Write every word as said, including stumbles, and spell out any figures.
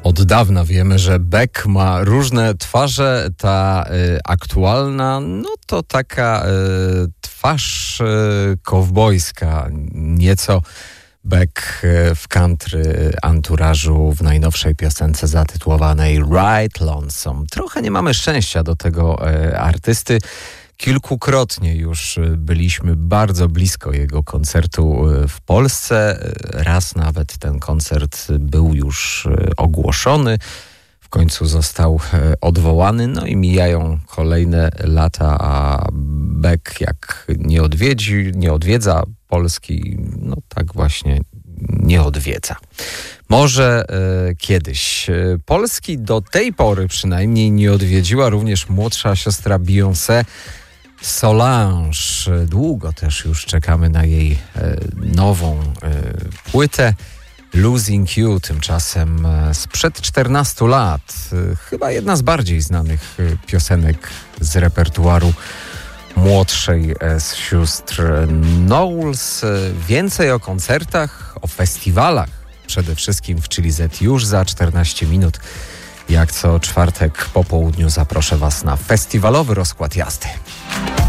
Od dawna wiemy, że Beck ma różne twarze. Ta y, aktualna, no to taka y, twarz y, kowbojska, nieco Beck y, w country anturażu w najnowszej piosence zatytułowanej Ride Lonesome. Trochę nie mamy szczęścia do tego y, artysty. Kilkukrotnie już byliśmy bardzo blisko jego koncertu w Polsce. Raz nawet ten koncert był już ogłoszony. W końcu został odwołany. No i mijają kolejne lata, a Beck jak nie odwiedzi, nie odwiedza Polski, no tak właśnie nie odwiedza. Może e, kiedyś. Polski do tej pory przynajmniej nie odwiedziła również młodsza siostra Beyoncé, Solange. Długo też już czekamy na jej e, nową e, płytę Losing You, tymczasem e, sprzed czternastu lat. E, chyba jedna z bardziej znanych e, piosenek z repertuaru młodszej e, z sióstr Knowles. E, więcej o koncertach, o festiwalach przede wszystkim w Chili Z już za czternaście minut. Jak co czwartek po południu zaproszę Was na festiwalowy rozkład jazdy.